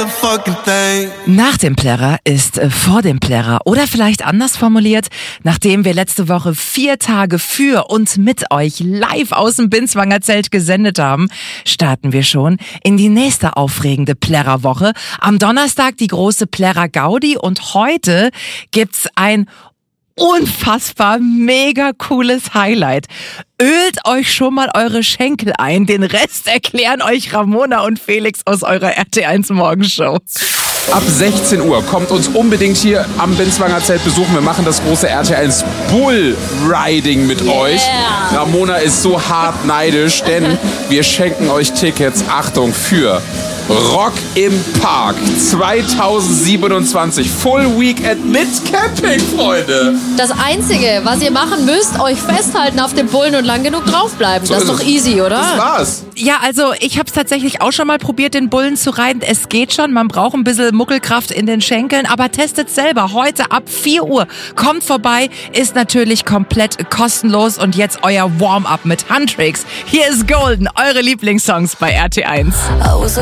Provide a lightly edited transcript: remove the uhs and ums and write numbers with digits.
fucking thing. Nach dem Plärrer ist vor dem Plärrer. Oder vielleicht anders formuliert, nachdem wir letzte Woche 4 Tage für und mit euch live aus dem Binswanger Zelt gesendet haben, starten wir schon in die nächste aufregende Plärrerwoche. Am Donnerstag die große Plärrer-Gaudi und heute gibt's ein unfassbar mega cooles Highlight. Ölt euch schon mal eure Schenkel ein. Den Rest erklären euch Ramona und Felix aus eurer RT1 Morgenshow. Ab 16 Uhr kommt uns unbedingt hier am Binswanger Zelt besuchen. Wir machen das große RT1 Bull Riding mit euch. Ramona ist so hart neidisch, denn wir schenken euch Tickets, Achtung, für Rock im Park 2027. Full Weekend mit Camping, Freunde. Das Einzige, was ihr machen müsst, euch festhalten auf dem Bullen und lang genug draufbleiben. So das ist doch easy, oder? Das war's. Ja, also ich habe es tatsächlich auch schon mal probiert, den Bullen zu reiten. Es geht schon, man braucht ein bisschen Muckelkraft in den Schenkeln, aber testet selber. Heute ab 4 Uhr. Kommt vorbei, ist natürlich komplett kostenlos und jetzt euer Warm-up mit Huntrix. Hier ist Golden, eure Lieblingssongs bei RT1.